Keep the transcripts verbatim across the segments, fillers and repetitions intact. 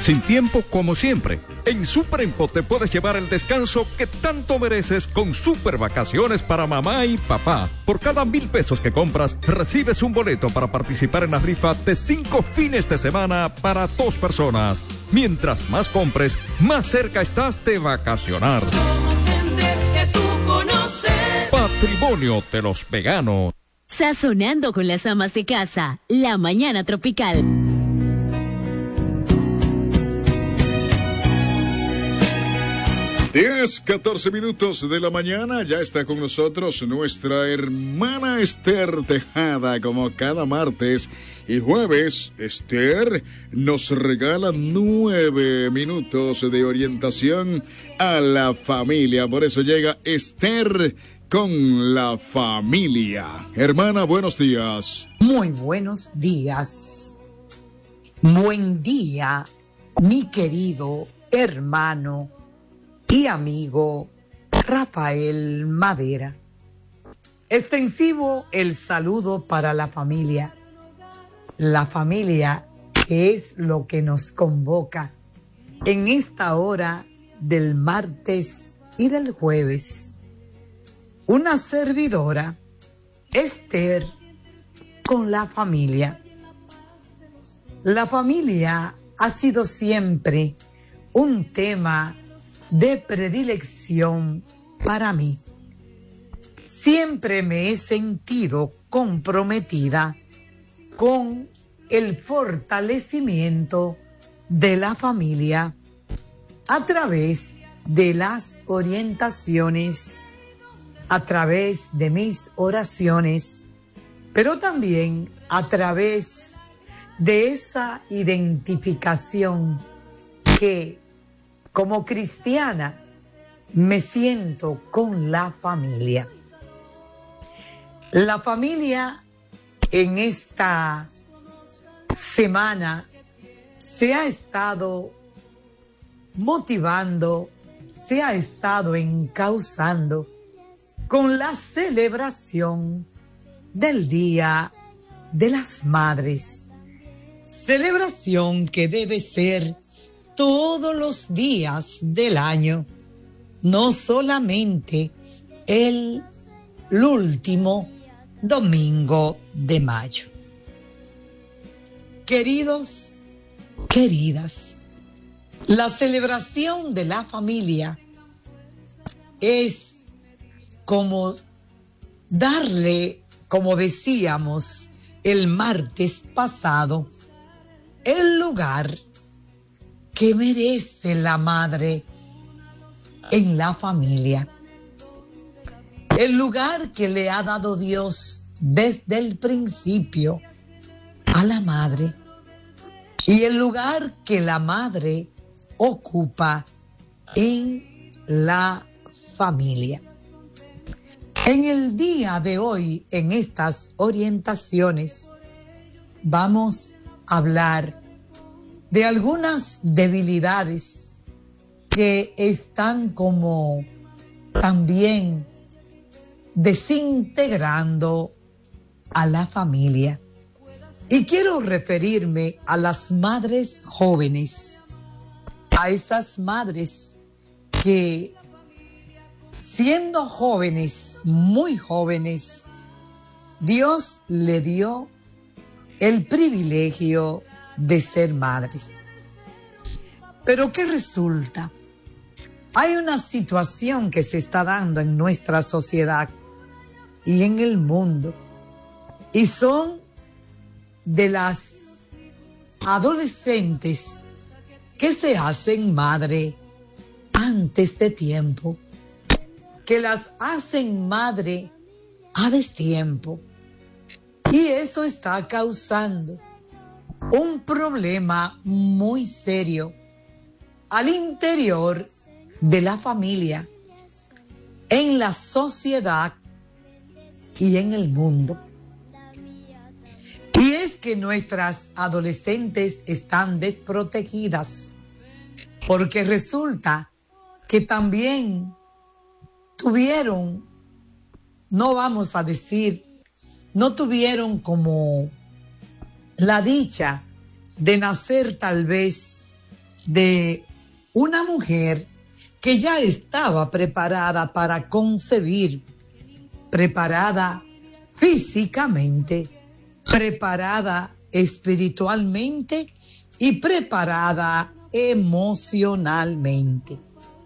Sin tiempo como siempre. En Superempo te puedes llevar el descanso que tanto mereces con Super Vacaciones para mamá y papá. Por cada mil pesos que compras, recibes un boleto para participar en la rifa de cinco fines de semana para dos personas. Mientras más compres, más cerca estás de vacacionar. Somos gente que tú conoces. Patrimonio de los veganos. Sazonando con las amas de casa, la mañana tropical. diez, catorce minutos de la mañana, ya está con nosotros nuestra hermana Esther Tejada, como cada martes y jueves. Esther nos regala nueve minutos de orientación a la familia, por eso llega Esther con la familia. Hermana, buenos días. Muy buenos días. Buen día, mi querido hermano y amigo Rafael Madera. Extensivo el saludo para la familia. La familia que es lo que nos convoca en esta hora del martes y del jueves. Una servidora, Esther, con la familia. La familia ha sido siempre un tema de predilección para mí. Siempre me he sentido comprometida con el fortalecimiento de la familia a través de las orientaciones, a través de mis oraciones, pero también a través de esa identificación que como cristiana me siento con la familia. La familia en esta semana se ha estado motivando, se ha estado encauzando con la celebración del Día de las Madres. Celebración que debe ser todos los días del año, no solamente el, el último domingo de mayo. Queridos, queridas, la celebración de la familia es como darle, como decíamos el martes pasado, el lugar que merece la madre en la familia. El lugar que le ha dado Dios desde el principio a la madre. Y el lugar que la madre ocupa en la familia. En el día de hoy, en estas orientaciones, vamos a hablar de algunas debilidades que están como también desintegrando a la familia. Y quiero referirme a las madres jóvenes, a esas madres que siendo jóvenes, muy jóvenes, Dios le dio el privilegio de ser madres. Pero ¿qué resulta? Hay una situación que se está dando en nuestra sociedad y en el mundo, y son de las adolescentes que se hacen madre antes de tiempo, que las hacen madre a destiempo, y eso está causando un problema muy serio al interior de la familia, en la sociedad y en el mundo. Y es que nuestras adolescentes están desprotegidas, porque resulta que también tuvieron, no vamos a decir, no tuvieron como la dicha de nacer tal vez de una mujer que ya estaba preparada para concebir, preparada físicamente, preparada espiritualmente y preparada emocionalmente.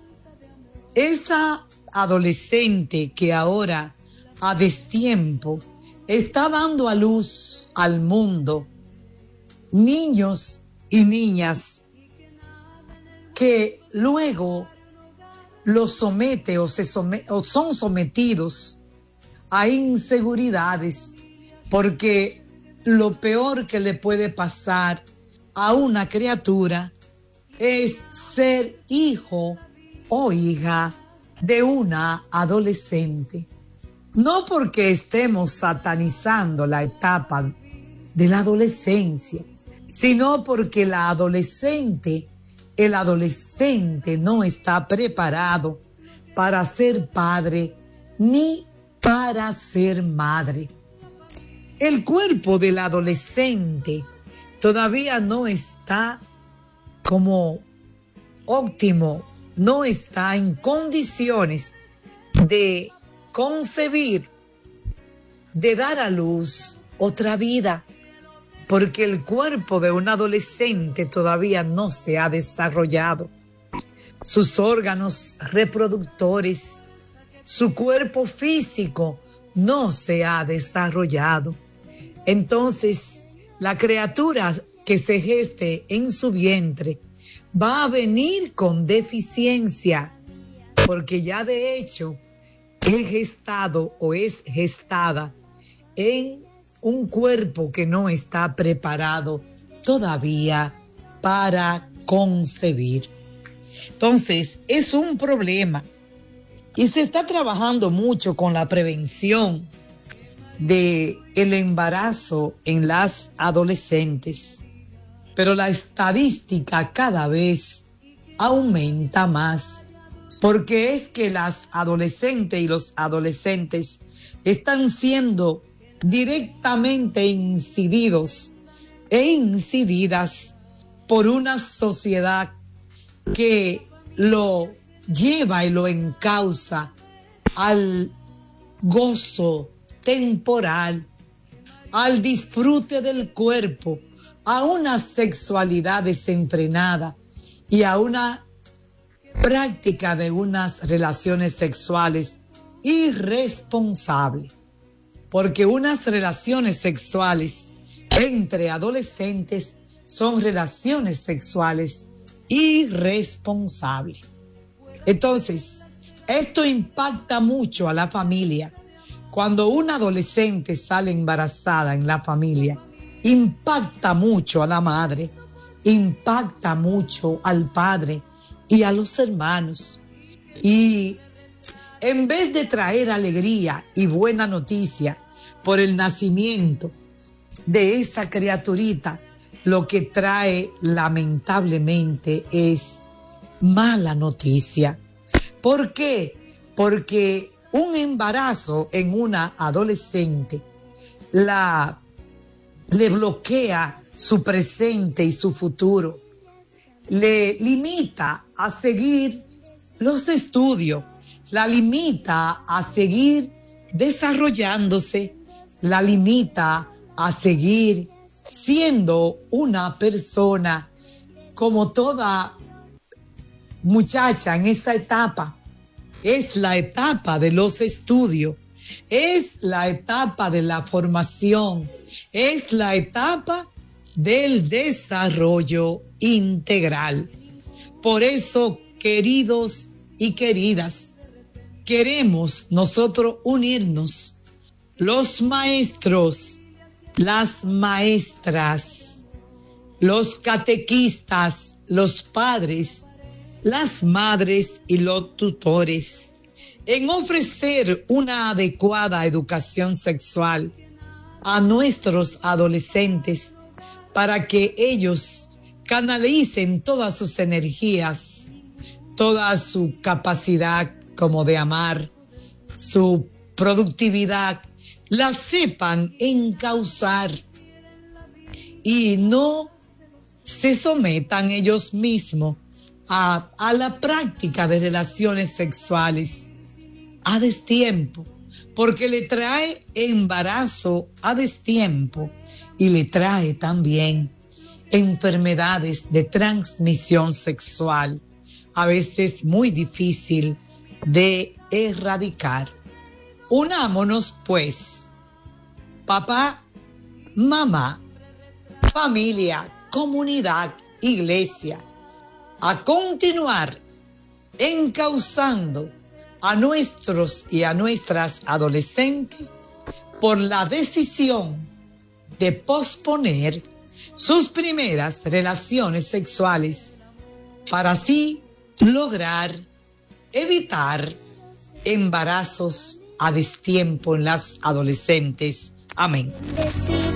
Esa adolescente que ahora, a destiempo, está dando a luz al mundo niños y niñas que luego los somete o, se some- o son sometidos a inseguridades, porque lo peor que le puede pasar a una criatura es ser hijo o hija de una adolescente. No porque estemos satanizando la etapa de la adolescencia, sino porque la adolescente, el adolescente no está preparado para ser padre ni para ser madre. El cuerpo del adolescente todavía no está como óptimo, no está en condiciones de concebir, de dar a luz otra vida, porque el cuerpo de un adolescente todavía no se ha desarrollado. Sus órganos reproductores, su cuerpo físico no se ha desarrollado. Entonces, la criatura que se geste en su vientre va a venir con deficiencia, porque ya de hecho es gestado o es gestada en un cuerpo que no está preparado todavía para concebir. Entonces, es un problema y se está trabajando mucho con la prevención de el embarazo en las adolescentes, pero la estadística cada vez aumenta más, porque es que las adolescentes y los adolescentes están siendo directamente incididos e incididas por una sociedad que lo lleva y lo encausa al gozo temporal, al disfrute del cuerpo, a una sexualidad desenfrenada y a una práctica de unas relaciones sexuales irresponsables. Porque unas relaciones sexuales entre adolescentes son relaciones sexuales irresponsables. Entonces, esto impacta mucho a la familia. Cuando una adolescente sale embarazada en la familia, impacta mucho a la madre, impacta mucho al padre y a los hermanos. Y en vez de traer alegría y buena noticia por el nacimiento de esa criaturita, lo que trae lamentablemente es mala noticia. ¿Por qué? Porque un embarazo en una adolescente la, le bloquea su presente y su futuro, le limita a seguir los estudios, la limita a seguir desarrollándose, la limita a seguir siendo una persona como toda muchacha en esa etapa. Es la etapa de los estudios, es la etapa de la formación, es la etapa del desarrollo integral. Por eso, queridos y queridas, queremos nosotros unirnos, los maestros, las maestras, los catequistas, los padres, las madres y los tutores, en ofrecer una adecuada educación sexual a nuestros adolescentes para que ellos canalicen todas sus energías, toda su capacidad como de amar, su productividad, la sepan encauzar y no se sometan ellos mismos a, a la práctica de relaciones sexuales a destiempo, porque le trae embarazo a destiempo y le trae también enfermedades de transmisión sexual, a veces muy difícil de erradicar. Unámonos pues, papá, mamá, familia, comunidad, iglesia, a continuar encauzando a nuestros y a nuestras adolescentes por la decisión de posponer sus primeras relaciones sexuales para así lograr evitar embarazos a destiempo en las adolescentes. Amén.